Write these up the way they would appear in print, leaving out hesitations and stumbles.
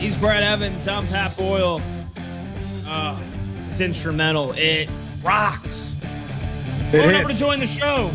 He's Brad Evans. I'm Pat Boyle. It's instrumental. It rocks. Phone number to join the show,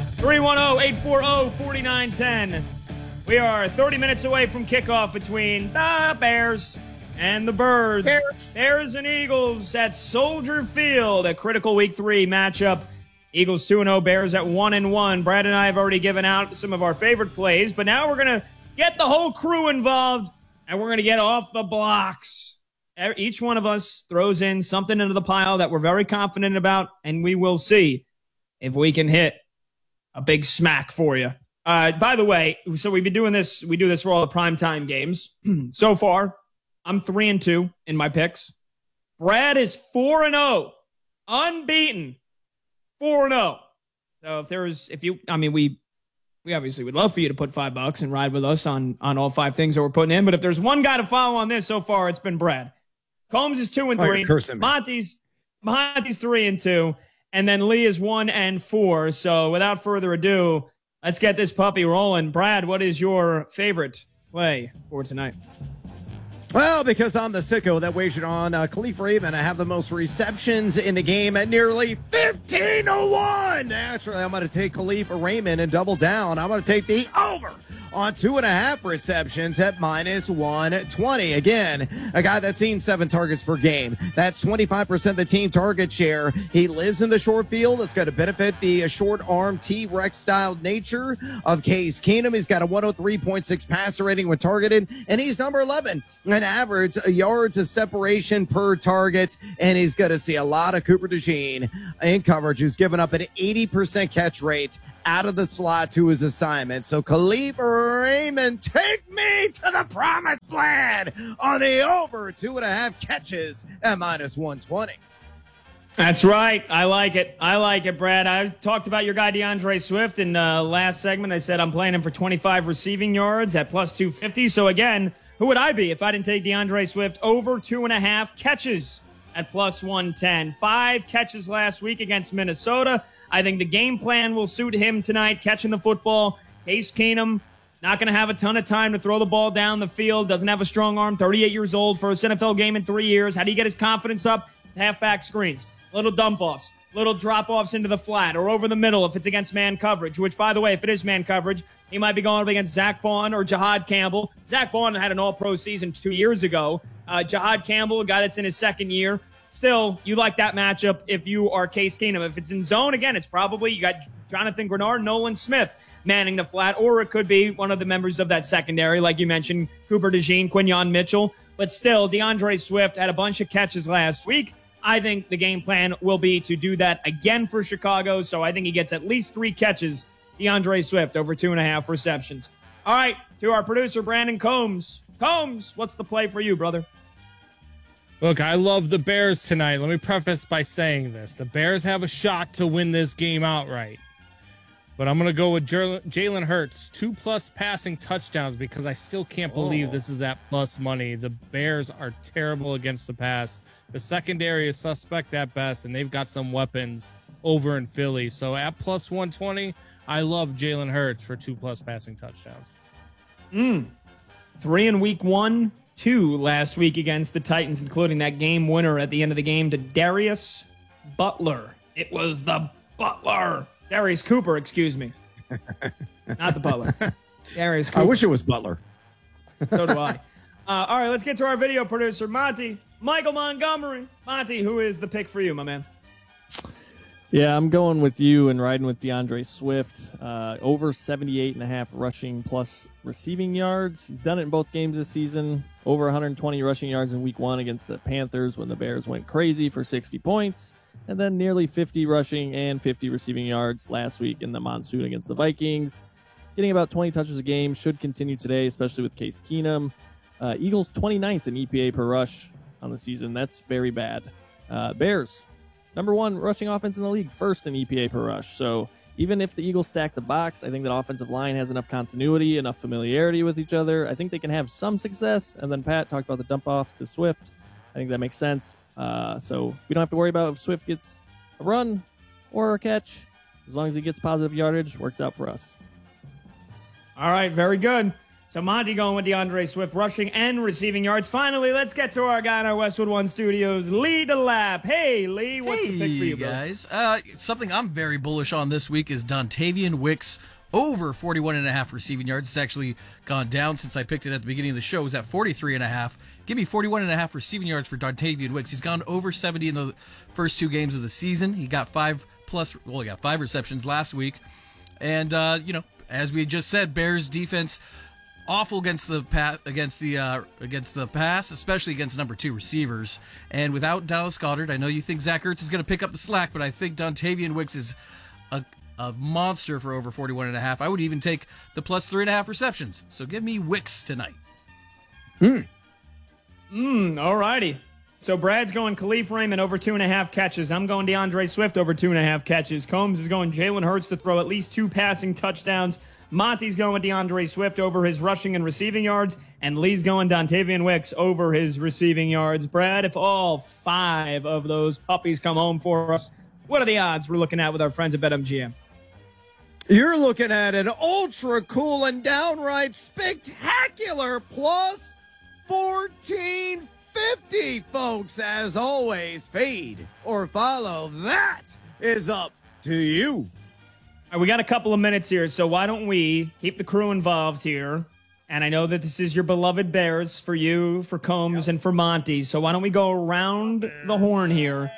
310-840-4910. We are 30 minutes away from kickoff between the Bears and the Birds. Bears and Eagles at Soldier Field, a critical Week 3 matchup. Eagles 2-0, Bears at 1-1. Brad and I have already given out some of our favorite plays, but now we're going to get the whole crew involved, and we're going to get off the blocks. Each one of us throws in something into the pile that we're very confident about, and we will see if we can hit a big smack for you. By the way, so we've been doing this. We do this for all the primetime games. So far, I'm 3-2 in my picks. Brad is 4-0, unbeaten, 4-0. So we obviously would love for you to put $5 and ride with us on all 5 things that we're putting in. But if there's one guy to follow on this so far, it's been Brad. Combs is 2-3. Monty's 3-2. And then Lee is 1-4. So without further ado, let's get this puppy rolling. Brad, what is your favorite play for tonight? Well, because I'm the sicko that wagered on Khalif Raymond, I have the most receptions in the game at nearly 15-1. Naturally, I'm going to take Khalif Raymond and double down. I'm going to take the over on 2.5 receptions at -120. Again, a guy that's seen 7 targets per game. That's 25% the team target share. He lives in the short field. It's going to benefit the short arm T-Rex style nature of Case Keenum. He's got a 103.6 passer rating when targeted, and he's number 11 in average yards of separation per target. And he's going to see a lot of Cooper DeJean in coverage, who's given up an 80% catch rate out of the slot to his assignment. So Khalif Raymond, take me to the promised land on the over 2.5 catches at -120. That's right. I like it. Brad. I talked about your guy DeAndre Swift in last segment. I said I'm playing him for 25 receiving yards at +250. So again, who would I be if I didn't take DeAndre Swift over 2.5 catches at +110? 5 catches last week against Minnesota. I think the game plan will suit him tonight, catching the football. Case Keenum, not going to have a ton of time to throw the ball down the field. Doesn't have a strong arm, 38 years old, first NFL game in 3 years. How do you get his confidence up? Halfback screens, little dump-offs, little drop-offs into the flat or over the middle if it's against man coverage, which, by the way, if it is man coverage, he might be going up against Zach Bond or Jahad Campbell. Zach Bond had an all-pro season 2 years ago. Jahad Campbell, a guy that's in his second year. Still, you like that matchup if you are Case Keenum. If it's in zone, again, it's probably you got Jonathan Grenard, Nolan Smith manning the flat, or it could be one of the members of that secondary, like you mentioned, Cooper DeJean, Quinyon Mitchell. But still, DeAndre Swift had a bunch of catches last week. I think the game plan will be to do that again for Chicago, so I think he gets at least 3 catches, DeAndre Swift, over 2.5 receptions. All right, to our producer, Brandon Combs. Combs, what's the play for you, brother? Look, I love the Bears tonight. Let me preface by saying this. The Bears have a shot to win this game outright. But I'm going to go with Jalen Hurts, 2+ passing touchdowns, because I still can't believe this is at plus money. The Bears are terrible against the pass. The secondary is suspect at best, and they've got some weapons over in Philly. So at +120, I love Jalen Hurts for 2+ passing touchdowns. 3 in week 1. 2 last week against the Titans, including that game winner at the end of the game to Darius Butler. It was the Butler. Darius Cooper, excuse me. Not the Butler. Darius Cooper. I wish it was Butler. So do I. All right, let's get to our video producer, Michael Montgomery. Monty, who is the pick for you, my man? Yeah, I'm going with you and riding with DeAndre Swift. Over 78.5 rushing plus receiving yards. He's done it in both games this season. Over 120 rushing yards in week 1 against the Panthers when the Bears went crazy for 60 points. And then nearly 50 rushing and 50 receiving yards last week in the monsoon against the Vikings. Getting about 20 touches a game should continue today, especially with Case Keenum. Eagles 29th in EPA per rush on the season. That's very bad. Bears, number 1 rushing offense in the league, first in EPA per rush. So even if the Eagles stack the box, I think that offensive line has enough continuity, enough familiarity with each other. I think they can have some success. And then Pat talked about the dump-offs to Swift. I think that makes sense. So we don't have to worry about if Swift gets a run or a catch. As long as he gets positive yardage, works out for us. All right, very good. So Monty going with DeAndre Swift, rushing and receiving yards. Finally, let's get to our guy in our Westwood One studios, Lee DeLapp. Hey, Lee, what's the pick for you, bro? Guys? Something I'm very bullish on this week is Dontavian Wicks over 41.5 receiving yards. It's actually gone down since I picked it at the beginning of the show. It was at 43.5. Give me 41.5 receiving yards for Dontavian Wicks. He's gone over 70 in the first 2 games of the season. He got 5 receptions last week. And, as we just said, Bears defense awful against the pass, especially against number 2 receivers. And without Dallas Goedert, I know you think Zach Ertz is going to pick up the slack, but I think Dontavian Wicks is a monster for over 41.5. I would even take the plus 3.5 receptions. So give me Wicks tonight. All righty. So Brad's going Khalif Raymond over 2.5 catches. I'm going DeAndre Swift over 2.5 catches. Combs is going Jalen Hurts to throw at least 2 passing touchdowns. Monty's going with DeAndre Swift over his rushing and receiving yards. And Lee's going Dontavian Wicks over his receiving yards. Brad, if all 5 of those puppies come home for us, what are the odds we're looking at with our friends at BetMGM? You're looking at an ultra cool and downright spectacular plus 1450, folks. As always, fade or follow. That is up to you. All right, we got a couple of minutes here, so why don't we keep the crew involved here? And I know that this is your beloved Bears for you, for Combs, and for Monty. So why don't we go around the horn here,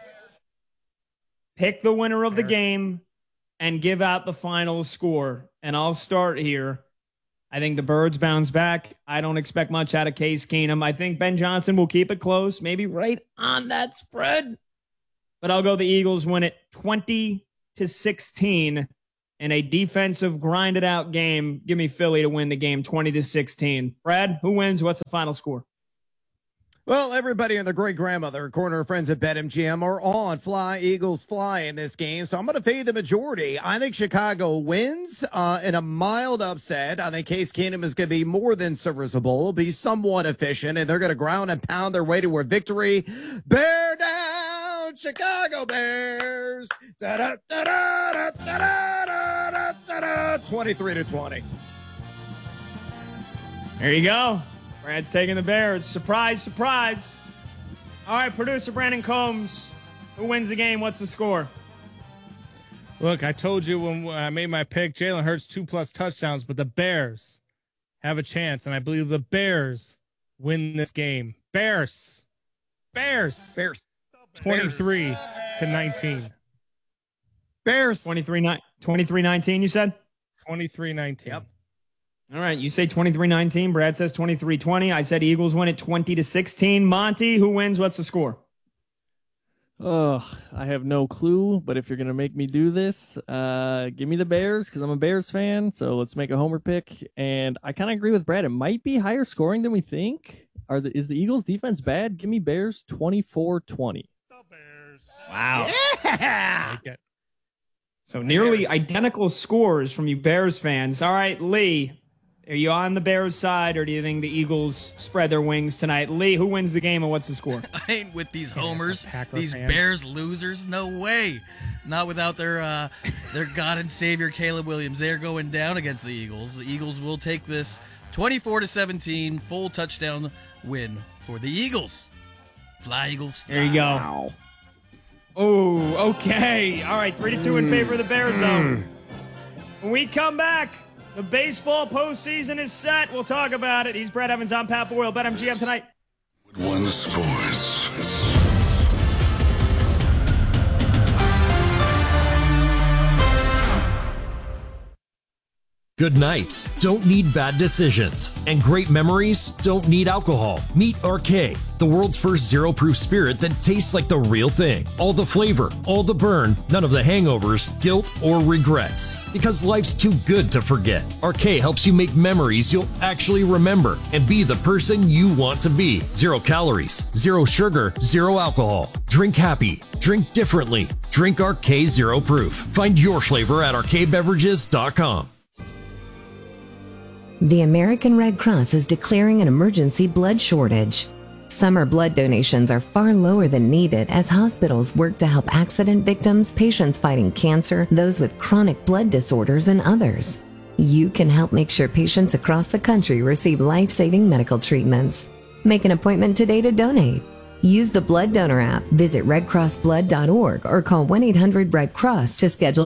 pick the winner of the game, and give out the final score. And I'll start here. I think the Birds bounce back. I don't expect much out of Case Keenum. I think Ben Johnson will keep it close, maybe right on that spread. But I'll go the Eagles win it 20-16 in a defensive grinded out game. Give me Philly to win the game 20-16. Brad, who wins? What's the final score? Well, everybody and their great-grandmother, corner friends at BetMGM, are on Fly, Eagles, Fly in this game. So I'm going to fade the majority. I think Chicago wins in a mild upset. I think Case Keenum is going to be more than serviceable, be somewhat efficient, and they're going to ground and pound their way to a victory. Bear down, Chicago Bears. 23-20. There you go. Brad's taking the Bears. Surprise, surprise. All right, producer Brandon Combs. Who wins the game? What's the score? Look, I told you when I made my pick, Jalen Hurts 2+ touchdowns, but the Bears have a chance, and I believe the Bears win this game. Bears. 23-19. Bears. 23-19, you said? 23-19. Yep. All right, you say 23-19. Brad says 23-20. I said Eagles win it 20-16. Monty, who wins? What's the score? I have no clue, but if you're going to make me do this, give me the Bears because I'm a Bears fan. So let's make a homer pick. And I kind of agree with Brad. It might be higher scoring than we think. Is the Eagles defense bad? Give me Bears 24-20. Wow. Yeah. Like it. So nearly identical scores from you Bears fans. All right, Lee, are you on the Bears side, or do you think the Eagles spread their wings tonight? Lee, who wins the game and what's the score? I ain't with these homers, Packer these fan. Bears losers. No way. Not without their God and Savior Caleb Williams. They're going down against the Eagles. The Eagles will take this 24-17 full touchdown win for the Eagles. Fly, Eagles, fly. There you go. Wow. Oh, okay. All right, 3-2 in favor of the Bears, though. When we come back, the baseball postseason is set. We'll talk about it. He's Brad Evans. I'm Pat Boyle. BetMGM tonight. One Sports. Good nights don't need bad decisions, and great memories don't need alcohol. Meet Arcade, the world's first zero-proof spirit that tastes like the real thing. All the flavor, all the burn, none of the hangovers, guilt, or regrets. Because life's too good to forget. Arcade helps you make memories you'll actually remember and be the person you want to be. 0 calories, 0 sugar, 0 alcohol. Drink happy. Drink differently. Drink Arcade Zero Proof. Find your flavor at arcadebeverages.com. The American Red Cross is declaring an emergency blood shortage. Summer blood donations are far lower than needed as hospitals work to help accident victims, patients fighting cancer, those with chronic blood disorders, and others. You can help make sure patients across the country receive life-saving medical treatments. Make an appointment today to donate. Use the Blood Donor app, visit redcrossblood.org, or call 1-800-RED-CROSS to schedule.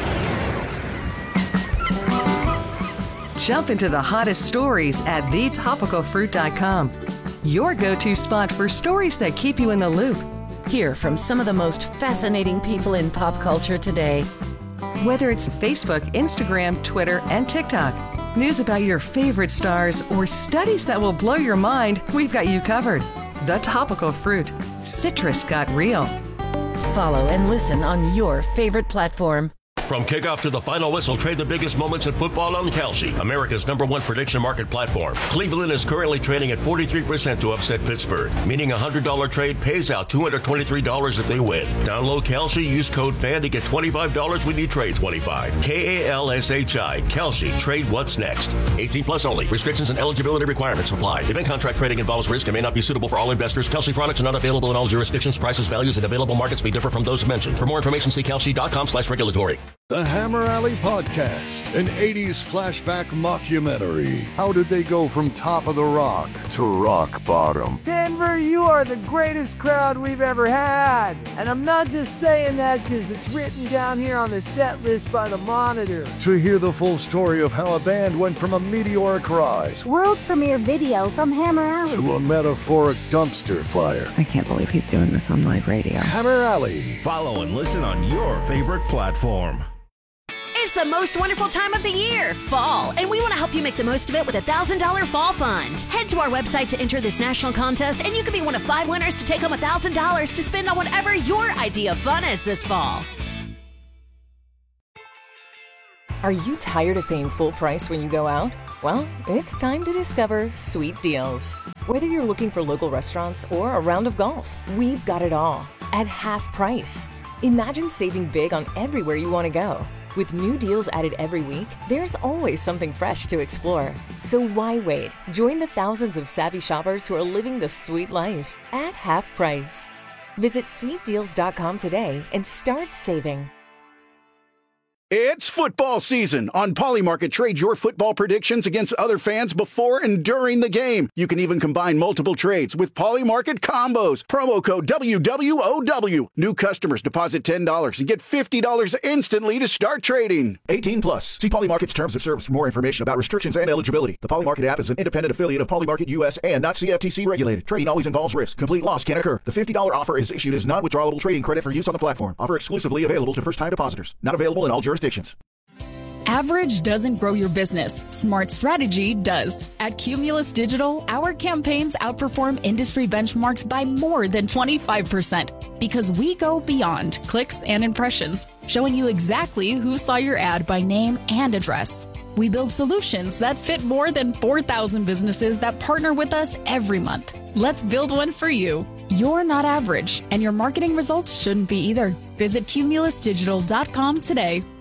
Jump into the hottest stories at thetopicalfruit.com. Your go-to spot for stories that keep you in the loop. Hear from some of the most fascinating people in pop culture today. Whether it's Facebook, Instagram, Twitter, and TikTok, news about your favorite stars, or studies that will blow your mind, we've got you covered. The Topical Fruit. Citrus got real. Follow and listen on your favorite platform. From kickoff to the final whistle, trade the biggest moments in football on Kalshi, America's #1 prediction market platform. Cleveland is currently trading at 43% to upset Pittsburgh, meaning a $100 trade pays out $223 if they win. Download Kalshi, use code FAN to get $25 when you trade 25. KALSHI, Kalshi, trade what's next. 18 plus only. Restrictions and eligibility requirements apply. Event contract trading involves risk and may not be suitable for all investors. Kalshi products are not available in all jurisdictions. Prices, values, and available markets may differ from those mentioned. For more information, see kalshi.com/regulatory. The Hammer Alley Podcast, an 80s flashback mockumentary. How did they go from top of the rock to rock bottom? Denver, you are the greatest crowd we've ever had. And I'm not just saying that because it's written down here on the set list by the Monitor. To hear the full story of how a band went from a meteoric rise, world premiere video from Hammer Alley, to a metaphoric dumpster fire. I can't believe he's doing this on live radio. Hammer Alley. Follow and listen on your favorite platform. It's the most wonderful time of the year, fall, and we want to help you make the most of it with a $1,000 fall fund. Head to our website to enter this national contest, and you could be one of 5 winners to take home $1,000 to spend on whatever your idea of fun is this fall. Are you tired of paying full price when you go out? Well, it's time to discover Sweet Deals. Whether you're looking for local restaurants or a round of golf, we've got it all at half price. Imagine saving big on everywhere you want to go. With new deals added every week, there's always something fresh to explore. So why wait? Join the thousands of savvy shoppers who are living the sweet life at half price. Visit sweetdeals.com today and start saving. It's football season. On Polymarket, trade your football predictions against other fans before and during the game. You can even combine multiple trades with Polymarket combos. Promo code WWOW. New customers deposit $10 and get $50 instantly to start trading. 18 plus. See Polymarket's terms of service for more information about restrictions and eligibility. The Polymarket app is an independent affiliate of Polymarket US and not CFTC regulated. Trading always involves risk. Complete loss can occur. The $50 offer is issued as non-withdrawable trading credit for use on the platform. Offer exclusively available to first-time depositors. Not available in all jurisdictions. Average doesn't grow your business. Smart strategy does. At Cumulus Digital, our campaigns outperform industry benchmarks by more than 25% because we go beyond clicks and impressions, showing you exactly who saw your ad by name and address. We build solutions that fit more than 4,000 businesses that partner with us every month. Let's build one for you. You're not average, and your marketing results shouldn't be either. Visit cumulusdigital.com today.